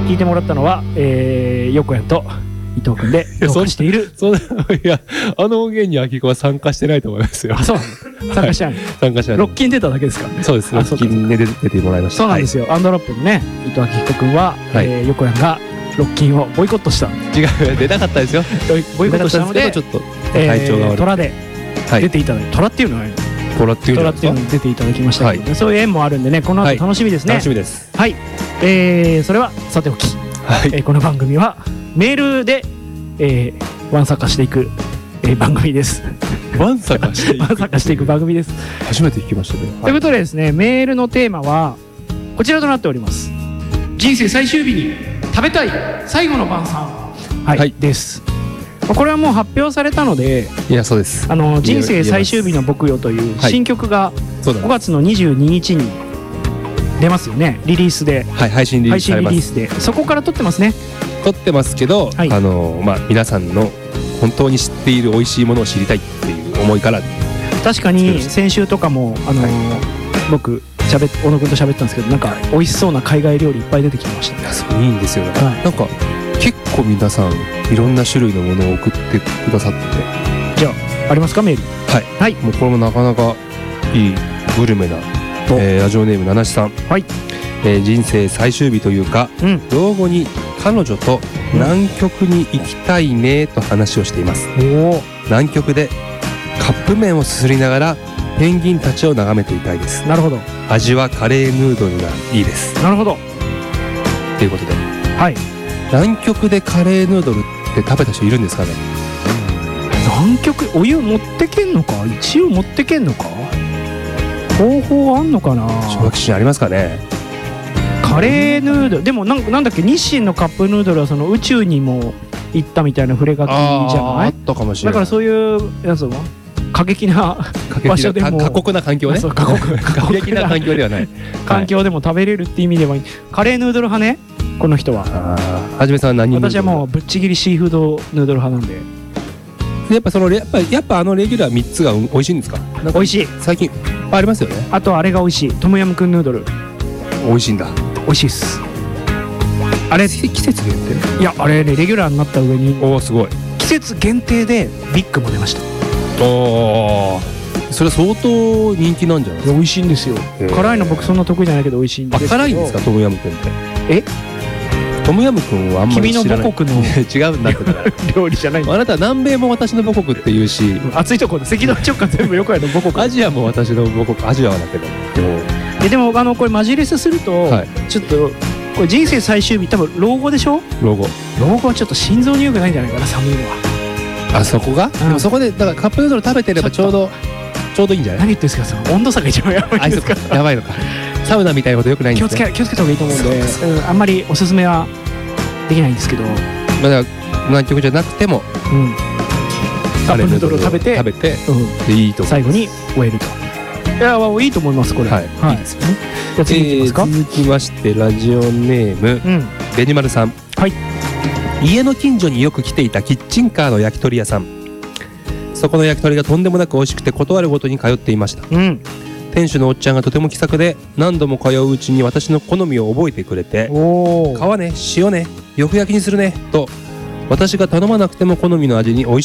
聞いてもらったのは、横谷と伊藤君で参加している。 いや、あの音源に秋子は参加してないと思いますよ。 あ、そうなの。参加してない。 参加してない。 ロッキン出ただけですか。 そうです。ロッキンで出てもらいました。 そうなんですよ。アンドロップのね、伊藤秋彦君は、横谷がロッキンをボイコットした。 違う、出たかったですよ。 ボイコットしたので、 ちょっと体調が悪い。 虎で出ていただいて、虎っていうのは虎っていうのに出ていただきましたけど、そういう縁もあるんでね、この後楽しみですね。 楽しみです。 はい。それはさておき、この番組はメールでワンサカしていく番組です。 ワンサカしていく番組です。 初めて聞きましたね。 ということでですね、メールのテーマはこちらとなっております。人生最終日に食べたい最後の晩餐。はいです。これはもう発表されたので、 いやそうです。 人生最終日の僕よという新曲が5月の22日に出ますよね。リリースで、 配信リリースで、そこから撮ってますね。 撮ってますけど、皆さんの本当に知っている美味しいものを知りたいっていう思いから。確かに先週とかも僕小野君と喋ったんですけど、なんか美味しそうな海外料理いっぱい出てきました。 いいんですよ。なんか結構皆さんいろんな種類のものを送ってくださってて。 じゃありますか、メール。 はい。もうこれもなかなかいいグルメな、ラジオネームななしさん。 はい。 人生最終日というか、老後に彼女と南極に行きたいねと話をしています。南極でカップ麺をすすりながらペンギンたちを眺めていたいです。 なるほど。 味はカレーヌードルがいいです。 なるほど。 ということで、南極でカレーヌードルって食べた人いるんですかね。 南極お湯持ってけんのか、一応持ってけんのか、方法あんのかな。 小学生ありますかね。 カレーヌードルでもなんだっけ、日清のカップヌードルはその宇宙にも行ったみたいな触れ書きじゃない。 あったかもしれない。 だからそういうやつは過激な場所でも、 過酷な環境ね。過激な環境ではない環境でも食べれるって意味ではカレーヌードル派ね、この人は。 はじめさんは何？ 私はもうぶっちぎりシーフードヌードル派なんで。 やっぱレギュラー3つが美味しいんですか？ 美味しい。 最近ありますよね。 あとあれが美味しい、トムヤムクンヌードル。 美味しいんだ。 美味しいっす。あれ季節限定？いや、あれね、レギュラーになった上に、 すごい季節限定でビッグも出ました。 それは相当人気なんじゃないですか？ 美味しいんですよ。辛いの僕そんな得意じゃないけど美味しいんですけど。 辛いんですか、トムヤムクンって。トムヤムクンはあんまり知らない。 君の母国の違うんだって料理じゃない。 あなた南米も私の母国って言うし、 暑いところで赤道直下全部横谷の母国。 アジアも私の母国。アジアはだけどでもこれマジレスすると、ちょっとこれ人生最終日多分老後でしょ。老後はちょっと心臓に良くないんじゃないかな、寒いのは。 そこが、でもそこでだからカップヌードル食べてればちょうどいいんじゃない。 何言ってんですか、その温度差が一番やばいんですか。 やばいのか。サウナみたいなことよくないんですね。 気をつけた方がいいと思うんで、あんまりおすすめはできないんですけど、 だから南極じゃなくてもカップヌードルを食べていいと最後に終えると。いや、いいと思います、これ。いいですよね。じゃあ次いきますか。 続きましてラジオネームベニマルさん。家の近所によく来ていたキッチンカーの焼き鳥屋さん。そこの焼き鳥がとんでもなく美味しくて断るごとに通っていました。店主のおっちゃんがとても気さくで、何度も通ううちに私の好みを覚えてくれて、皮ね、塩ね、よく焼きにするねと私が頼まなくても好みの味に美味